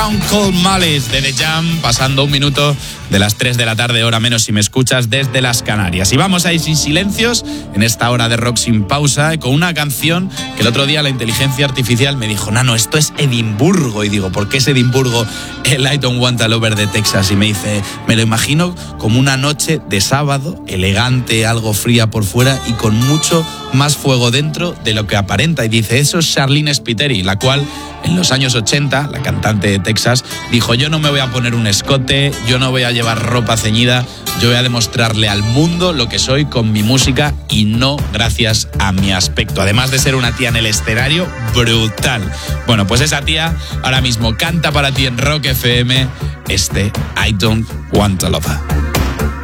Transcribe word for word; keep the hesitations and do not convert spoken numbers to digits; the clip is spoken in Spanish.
Stone Cold Malice de The Jam, pasando un minuto de las tres de la tarde, hora menos si me escuchas, desde las Canarias. Y vamos a ir sin silencios en esta hora de rock sin pausa, con una canción que el otro día la inteligencia artificial me dijo, Nano, esto es Edimburgo. Y digo, ¿por qué es Edimburgo el I Don't Want a Lover de Texas? Y me dice, me lo imagino como una noche de sábado, elegante, algo fría por fuera y con mucho más fuego dentro de lo que aparenta. Y dice, eso es Charlene Spiteri, la cual en los años ochenta, la cantante de Texas, dijo, yo no me voy a poner un escote, yo no voy a llevar ropa ceñida, yo voy a demostrarle al mundo lo que soy con mi música y no gracias a mi aspecto. Además de ser una tía en el escenario, brutal. Bueno, pues esa tía ahora mismo canta para ti en Rock F M este I Don't Want a Lover.